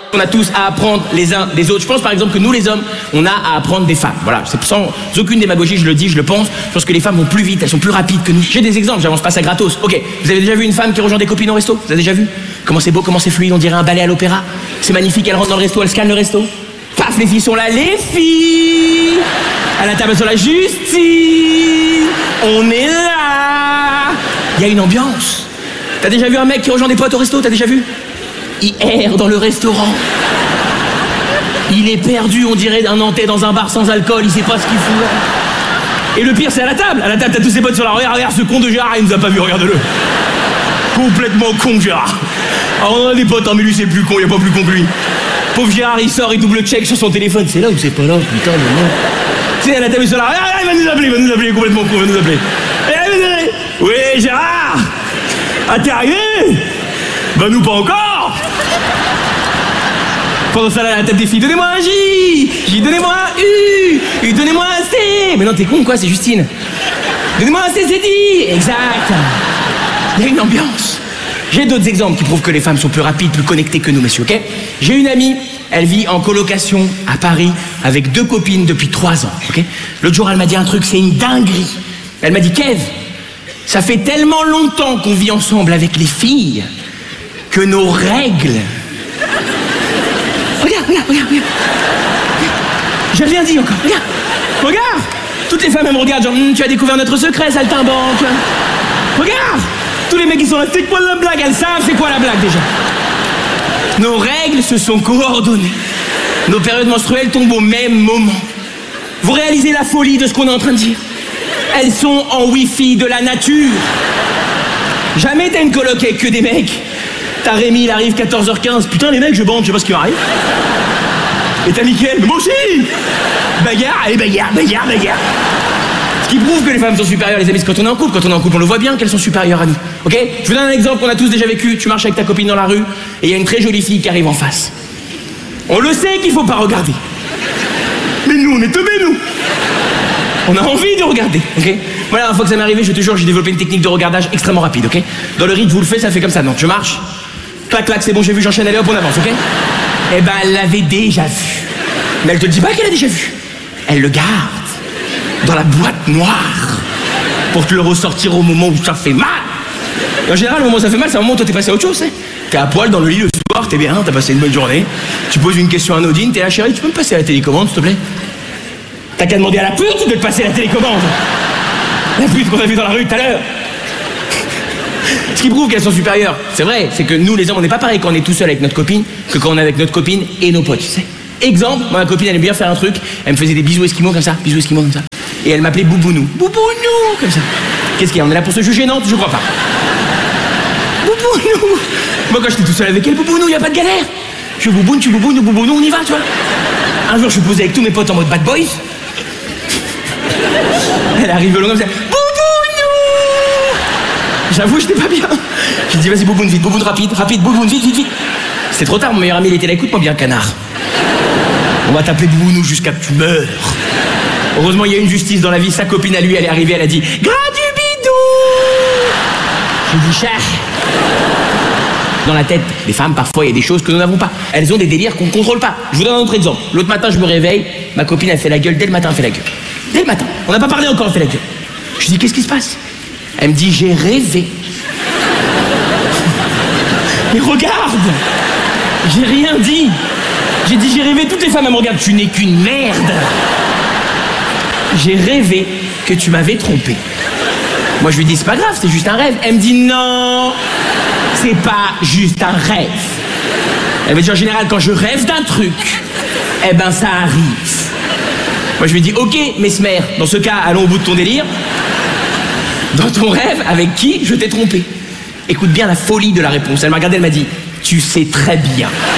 On a tous à apprendre les uns des autres. Je pense par exemple que nous les hommes, on a à apprendre des femmes. Voilà, c'est sans aucune démagogie, je le dis, je le pense. Je pense que les femmes vont plus vite, elles sont plus rapides que nous. J'ai des exemples, j'avance pas ça gratos. Ok, vous avez déjà vu une femme qui rejoint des copines au resto? Vous avez déjà vu? Comment c'est beau, comment c'est fluide, on dirait un ballet à l'opéra. C'est magnifique, elle rentre dans le resto, elle scanne le resto. Paf, les filles sont là, les filles. À la table sur la justice. On est là. Il y a une ambiance. T'as déjà vu un mec qui rejoint des potes au resto? T'as déjà vu? Il erre dans le restaurant. Il est perdu, on dirait un Nantais dans un bar sans alcool, il sait pas ce qu'il fout là. Et le pire, c'est à la table. À la table, t'as tous ses potes sur la regarde ce con de Gérard, il nous a pas vu, regarde-le. Complètement con, Gérard. Alors on a des potes, hein, mais lui c'est plus con, il y a pas plus con que lui. Pauvre Gérard, il sort, il double check sur son téléphone. C'est là ou c'est pas là, putain, mais non. Tu sais, à la table sur la regarde, il va nous appeler, complètement con, il va nous appeler. Oui, Gérard. Ah, t'es arrivé? Bah nous pas encore. Pendant ça, là, à la table des filles, donnez-moi un J, donnez-moi un U, donnez-moi un C. Mais non, t'es con quoi, c'est Justine. Donnez-moi un C, c'est dit. Exact. Il y a une ambiance. J'ai d'autres exemples qui prouvent que les femmes sont plus rapides, plus connectées que nous, messieurs, ok? J'ai une amie, elle vit en colocation à Paris avec 2 copines depuis 3 ans, ok? L'autre jour, elle m'a dit un truc, c'est une dinguerie. Elle m'a dit, Kev, ça fait tellement longtemps qu'on vit ensemble avec les filles que nos règles... Regarde. J'ai rien dit encore, regarde. Toutes les femmes, elles me regardent, genre, tu as découvert notre secret, saltimbanque. Regarde. Tous les mecs qui sont là, c'est quoi la blague? Elles savent c'est quoi la blague déjà. Nos règles se sont coordonnées. Nos périodes menstruelles tombent au même moment. Vous réalisez la folie de ce qu'on est en train de dire? Elles sont en wifi de la nature. Jamais t'as une coloc avec que des mecs. T'as Rémi, il arrive 14h15. Putain, les mecs, je bande, je sais pas ce qui m'arrive. Et t'as Mickaël, mais moi aussi. Bagarre, allez, bagarre. Ce qui prouve que les femmes sont supérieures, les amis, c'est quand on est en couple. Quand on est en couple, on le voit bien qu'elles sont supérieures à nous. Ok? Je vous donne un exemple qu'on a tous déjà vécu. Tu marches avec ta copine dans la rue et il y a une très jolie fille qui arrive en face. On le sait qu'il faut pas regarder. Mais nous, on est teubés, nous. On a envie de regarder, ok? Voilà, une fois que ça m'est arrivé, je te jure, j'ai développé une technique de regardage extrêmement rapide, ok? Dans le rythme, vous le faites, ça fait comme ça. Donc, je marche, clac, c'est bon, j'ai vu, j'enchaîne, allez hop, on avance, ok? Eh ben, elle l'avait déjà vu. Mais elle te dit pas qu'elle a déjà vu. Elle le garde dans la boîte noire pour te le ressortir au moment où ça fait mal. Et en général, au moment où ça fait mal, c'est un moment où toi t'es passé à autre chose, hein? T'es à poil dans le lit le soir, t'es bien, t'as passé une bonne journée. Tu poses une question anodine, t'es là, chérie, tu peux me passer la télécommande, s'il te plaît? T'as qu'à demander à la pute de te passer la télécommande. La pute qu'on a vue dans la rue tout à l'heure. Ce qui prouve qu'elles sont supérieures, c'est vrai, c'est que nous les hommes, on n'est pas pareil quand on est tout seul avec notre copine que quand on est avec notre copine et nos potes, tu sais. Exemple, moi, ma copine, elle aime bien faire un truc, elle me faisait des bisous esquimaux comme ça. Et elle m'appelait Boubounou. Boubounou, comme ça. Qu'est-ce qu'il y a? On est là pour se juger, non? Je crois pas. Boubounou. Moi, quand j'étais tout seul avec elle, Boubounou, y a pas de galère. Je bouboune, tu boubounes, Boubounou, on y va, tu vois. Un jour, je suis posé avec tous mes potes en mode bad boys. Elle arrive le long comme ça. Boubounou. J'avoue, j'étais pas bien. J'ai dit, vas-y, Bouboune, vite, Bouboune, rapide, Bouboune, vite. C'était trop tard, mon meilleur ami, il était là, écoute-moi bien, canard. On va t'appeler Boubounou jusqu'à que tu meurs. Heureusement, il y a une justice dans la vie. Sa copine à lui, elle est arrivée, elle a dit, gras du bidou. J'ai dit, cher. Dans la tête des femmes, parfois, il y a des choses que nous n'avons pas. Elles ont des délires qu'on ne contrôle pas. Je vous donne un autre exemple. L'autre matin, je me réveille, ma copine, elle fait la gueule. Dès le matin, elle fait la gueule. Dès le matin. On n'a pas parlé encore, elle fait la gueule. Je lui dis, qu'est-ce qui se passe? Elle me dit, j'ai rêvé. Mais regarde! J'ai rien dit. J'ai dit, j'ai rêvé, toutes les femmes, elles me regardent. Tu n'es qu'une merde. J'ai rêvé que tu m'avais trompé. Moi, je lui dis, c'est pas grave, c'est juste un rêve. Elle me dit, non, c'est pas juste un rêve. Elle me dit, en général, quand je rêve d'un truc, eh ben, ça arrive. Moi, je lui dis, ok, Mesmer, dans ce cas, allons au bout de ton délire. Dans ton rêve, avec qui je t'ai trompé? Écoute bien la folie de la réponse. Elle m'a regardé, elle m'a dit, tu sais très bien